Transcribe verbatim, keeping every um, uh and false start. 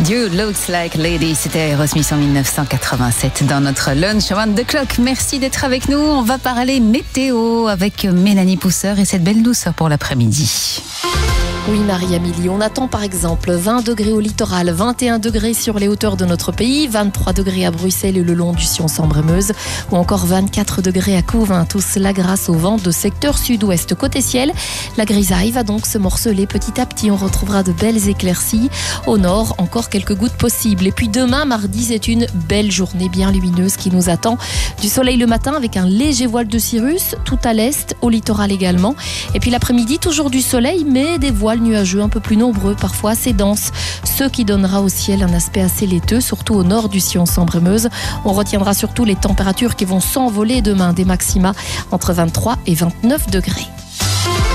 You Looks Like Lady, c'était Aerosmith en mille neuf cent quatre-vingt-sept dans notre Lunch Around the Clock. Merci d'être avec nous. On va parler météo avec Mélanie Pousseur et cette belle douceur pour l'après-midi. Oui, Marie-Amélie, on attend par exemple vingt degrés au littoral, vingt et un degrés sur les hauteurs de notre pays, vingt-trois degrés à Bruxelles et le long du Sion-Sambre-Meuse, ou encore vingt-quatre degrés à Couvin. Tout cela grâce au vent de secteur sud-ouest. Côté ciel, la grisaille va donc se morceler petit à petit. On retrouvera de belles éclaircies. Au nord, encore quelques gouttes possibles. Et puis demain, mardi, c'est une belle journée bien lumineuse qui nous attend. Du soleil le matin avec un léger voile de cirrus, tout à l'est, au littoral également. Et puis l'après-midi, toujours du soleil, mais des voiles nuageux un peu plus nombreux, parfois assez denses, ce qui donnera au ciel un aspect assez laiteux, surtout au nord du Sion-Sambre-Meuse. On retiendra surtout les températures qui vont s'envoler demain, des maxima entre vingt-trois et vingt-neuf degrés.